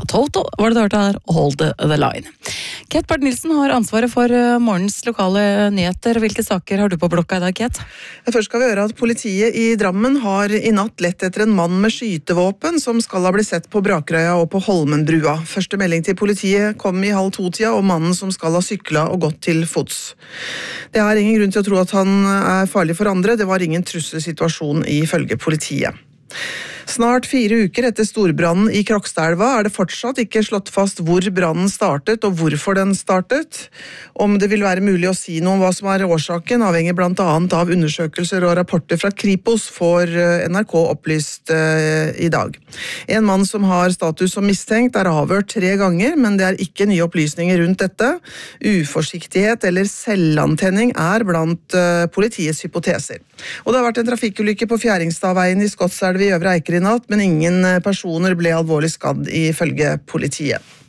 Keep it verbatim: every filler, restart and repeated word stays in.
Toto var det du hørte her, Hold the Line. Ket Bernt-Nilsen har ansvaret for morgens lokale nyheter. Hvilke saker har du på blokka i dag, Ket? Først skal vi høre at politiet i Drammen har i natt lett etter en mann med skytevåpen som skal ha blitt sett på Brakerøya og på Holmenbrua. Første melding til politiet kom i halv to-tida om mannen som skal ha sykla og gått til fots. Det er ingen grunn til å tro at han er farlig for andre. Det var ingen trusselsituasjon ifølge politiet. Snart fire uker etter storbrannen i Krokstadelva er det fortsatt ikke slått fast hvor brannen startet og hvorfor den startet. Om det vil være mulig å si noe om hva som er årsaken, avhenger blant annet av undersøkelser og rapporter fra Kripos, får N R K opplyst uh, i dag. En mann som har status som mistenkt er avhørt tre ganger, men det er ikke nye opplysninger rundt dette. Uforsiktighet eller selvantenning er blant uh, politiets hypoteser. Og det har vært en trafikkulykke på Fjæringstadveien i Skotselv i Øvre Eiker i natt, men ingen personer ble alvorlig skadd ifølge politiet.